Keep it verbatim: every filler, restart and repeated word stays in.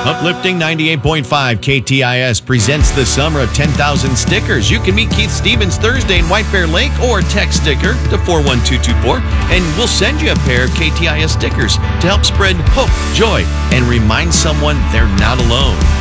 Uplifting ninety-eight point five K T I S presents the Summer of ten thousand Stickers. You can meet Keith Stevens Thursday in White Bear Lake or text sticker to four one two two four and we'll send you a pair of K T I S stickers to help spread hope, joy, and remind someone they're not alone.